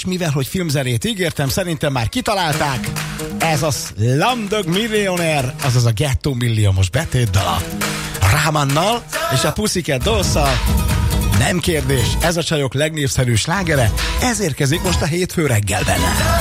és mivel, hogy filmzenét ígértem, szerintem már kitalálták. Ez a Slumdog Millionaire, azaz a Gettó Milliómos betétdala. Rahmannal és a Pussycat Dolls-szal. Nem kérdés, ez a csajok legnépszerűbb slágere, ez érkezik most a hétfő reggelben.